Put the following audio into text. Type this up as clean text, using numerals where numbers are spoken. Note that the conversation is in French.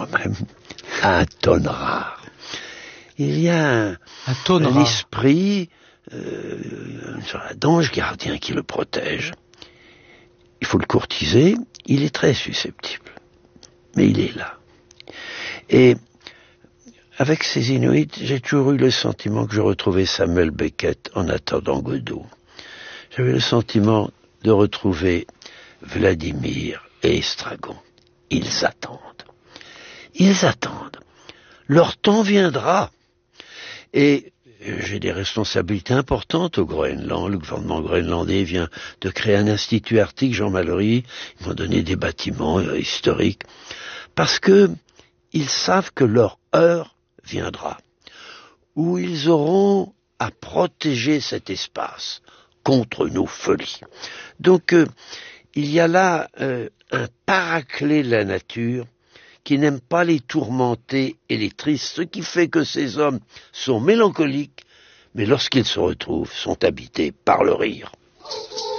moi-même, un tonne rare. Il y a un esprit, d'ange gardien qui le protège. Il faut le courtiser, il est très susceptible, mais il est là. Et avec ces Inuits, j'ai toujours eu le sentiment que je retrouvais Samuel Beckett en attendant Godot. J'avais le sentiment de retrouver Vladimir et Estragon. Ils attendent. Ils attendent. Leur temps viendra. Et j'ai des responsabilités importantes au Groenland. Le gouvernement groenlandais vient de créer un institut arctique, Jean Mallory. Ils m'ont donné des bâtiments historiques. Parce que ils savent que leur heure viendra, où ils auront à protéger cet espace contre nos folies. Donc, il y a là un paraclet de la nature qui n'aime pas les tourmentés et les tristes, ce qui fait que ces hommes sont mélancoliques, mais lorsqu'ils se retrouvent, sont habités par le rire.